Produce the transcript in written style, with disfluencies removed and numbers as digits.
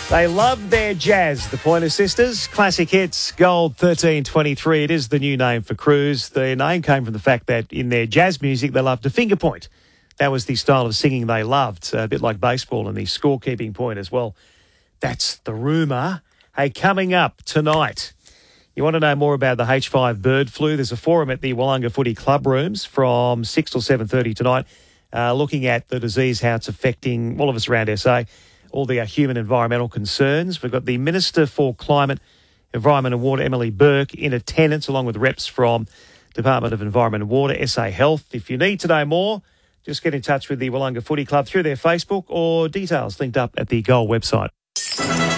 They love their jazz, the Pointer Sisters. Classic hits, Gold 1323. It is the new name for Cruise. The name came from the fact that in their jazz music, they loved to finger point. That was the style of singing they loved, a bit like baseball and the scorekeeping point as well. That's the rumour. Hey, coming up tonight, you want to know more about the H5 bird flu? There's a forum at the Willunga Footy Club rooms from 6 till 7:30 tonight, looking at the disease, how it's affecting all of us around SA, all the human environmental concerns. We've got the Minister for Climate, Environment and Water, Emily Burke, in attendance, along with reps from Department of Environment and Water, SA Health. If you need to know more, just get in touch with the Willunga Footy Club through their Facebook or details linked up at the Goal website.